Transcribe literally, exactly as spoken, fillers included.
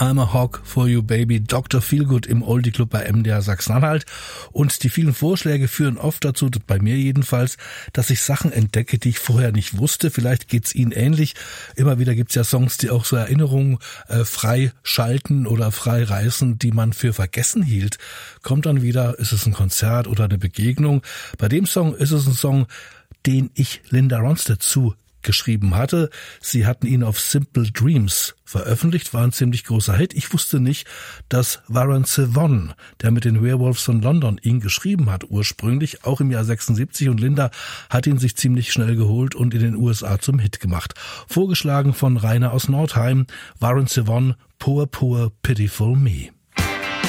I'm a Hawk for You Baby, Doktor Feelgood im Oldie Club bei M D R Sachsen-Anhalt. Und die vielen Vorschläge führen oft dazu, bei mir jedenfalls, dass ich Sachen entdecke, die ich vorher nicht wusste. Vielleicht geht's Ihnen ähnlich. Immer wieder gibt's ja Songs, die auch so Erinnerungen äh, frei schalten oder frei reißen, die man für vergessen hielt. Kommt dann wieder, ist es ein Konzert oder eine Begegnung. Bei dem Song ist es ein Song, den ich Linda Ronstadt zu geschrieben hatte. Sie hatten ihn auf Simple Dreams veröffentlicht, war ein ziemlich großer Hit. Ich wusste nicht, dass Warren Zevon, der mit den Werewolves von London ihn geschrieben hat, ursprünglich, auch im Jahr sechsundsiebzig, und Linda hat ihn sich ziemlich schnell geholt und in den U S A zum Hit gemacht. Vorgeschlagen von Rainer aus Nordheim, Warren Zevon, Poor, Poor, Pitiful Me.